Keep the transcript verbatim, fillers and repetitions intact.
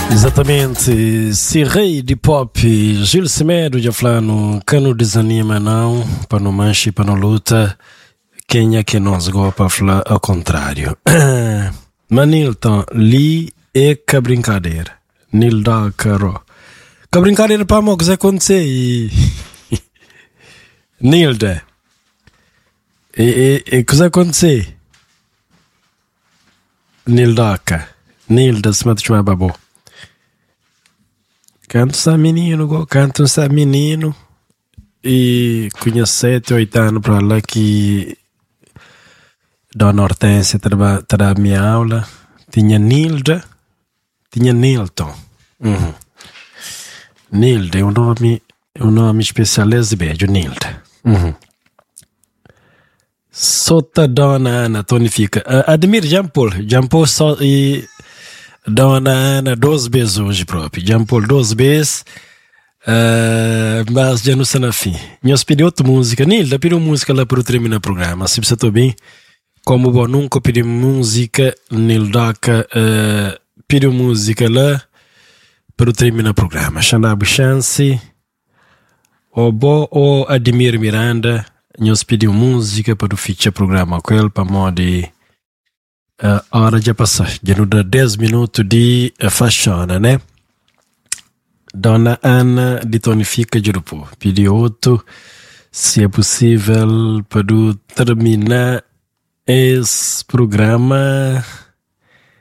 Exatamente, se rei de pop, Gil Semedo já falando, que não desanima não, para não manche, para não luta, quem é que nós gosta para falar ao contrário. Manilton, li é que brincadeira, Nilda Caro. Que brincadeira para mim, o que acontecer e... Nilda, e o que acontecer? Nilda, Nilda, se mata chamar babo. Canto sa menino, canto sa menino e conheço sete, oito anos para lá que Dona Hortência terá a minha aula. Tinha Nilda, tinha Nilton. Uhum. Nilda é um nome, é um nome especialista de beijo, Nilda. Uhum. Sota Dona Ana tonifica. Uh, Admir Jean Paul, Jean Paul só e Dona Ana, duas vezes hoje próprio. Jean Paul, duas vezes. Uh, mas já não sei na fim. Nós pedimos outra música. Nilda pediu música lá para terminar o programa. Se você está bem, como bom, nunca pedi música. Nilda uh, pediu música lá para terminar o programa. Xandabu chance. O bom, o Admir Miranda. Nós pedimos música para o feature programa com ele para modo de. A uh, hora já passou, já não dá dez minutos de uh, fashion, né? Dona Ana de Tonifica de Grupo pediu outro, se é possível, para terminar esse programa.